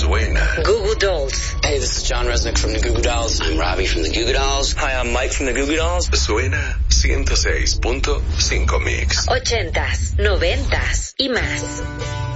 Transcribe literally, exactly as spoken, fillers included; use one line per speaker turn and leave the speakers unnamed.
suena.
Goo Goo Dolls.
Hey, this is John Resnick from the Goo Goo Dolls. I'm Robbie from the Goo Goo Dolls.
Hi, I'm Mike from the Goo Goo Dolls.
Suena ciento seis punto cinco Mix.
Ochentas, noventas y más.